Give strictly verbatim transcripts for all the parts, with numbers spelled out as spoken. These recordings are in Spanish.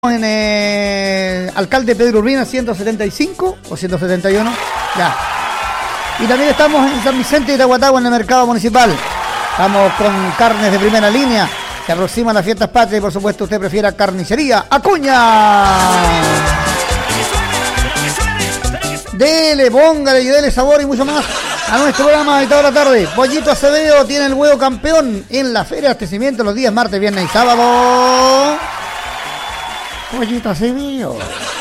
En eh, Alcalde Pedro Urbina ciento setenta y cinco o ciento setenta y uno, ya. Y también estamos en San Vicente de Itahuatagua en el mercado municipal. Estamos con carnes de primera línea. Se aproximan las fiestas patrias y por supuesto usted prefiera carnicería Acuña. Dele, póngale y dele sabor y mucho más a nuestro programa de toda la tarde. Pollito Acevedo tiene el huevo campeón en la feria de abastecimiento los días martes, viernes y sábado. Pollito Acevedo.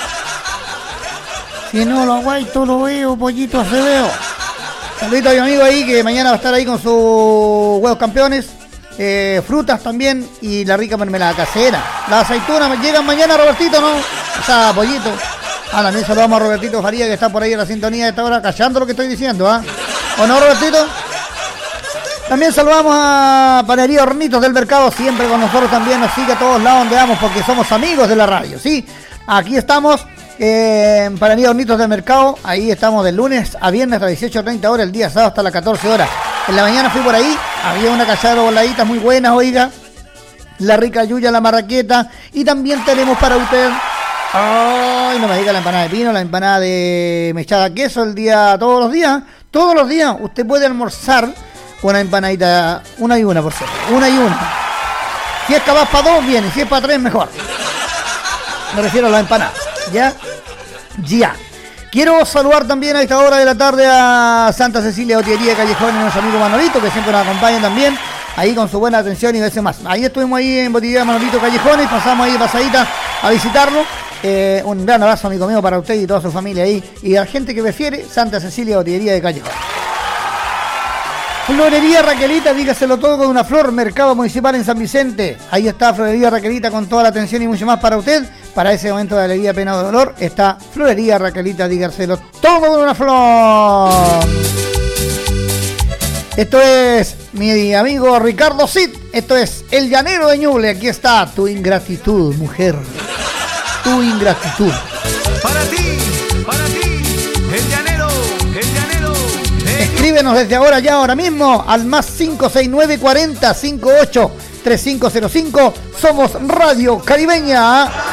Si no lo aguaito, lo veo, Pollito Acevedo. Saludito a mi amigo ahí que mañana va a estar ahí con sus huevos campeones. Eh, frutas también y la rica mermelada casera. Las aceitunas llegan mañana, Robertito, ¿no? O sea, Pollito. Ah, también saludamos a Robertito Faría que está por ahí en la sintonía de esta hora, callando lo que estoy diciendo, ¿ah? ¿O no, Robertito? También saludamos a Panadería Hornitos del Mercado, siempre con nosotros también, nos sigue a todos lados donde vamos porque somos amigos de la radio, ¿sí? Aquí estamos eh, en Panadería Hornitos del Mercado, ahí estamos de lunes a viernes a las dieciocho treinta horas, el día sábado hasta las catorce horas. En la mañana fui por ahí, había una cachada de voladitas muy buenas, oiga, la rica yuya, la marraqueta, y también tenemos para usted, ay, no me diga la empanada de pino, la empanada de mechada queso, el día, todos los días, todos los días, usted puede almorzar una empanadita, una y una por cierto, una y una. Si es capaz para dos, viene, si es para tres, mejor. Me refiero a la empanada, ¿ya? Ya. Quiero saludar también a esta hora de la tarde a Santa Cecilia Botillería de Callejón y a nuestro amigo Manolito, que siempre nos acompaña también, ahí con su buena atención y veces más. Ahí estuvimos ahí en Botillería Manolito Callejones, pasamos ahí pasadita a visitarlo. Eh, un gran abrazo, amigo mío, para usted y toda su familia ahí. Y a la gente que prefiere, Santa Cecilia Botillería de Callejón. Florería Raquelita, dígaselo todo con una flor, Mercado Municipal en San Vicente. Ahí está Florería Raquelita con toda la atención y mucho más para usted. Para ese momento de alegría, pena o dolor, está Florería Raquelita, dígaselo todo con una flor. Esto es mi amigo Ricardo Cid. Esto es El Llanero de Ñuble. Aquí está tu ingratitud, mujer. Tu ingratitud. Para ti, para ti, El Llanero, El Llanero. Escríbenos desde ahora ya, ahora mismo, al más cinco seis nueve cuarenta cincuenta y ocho treinta y cinco cero cinco. Somos Radio Caribeña.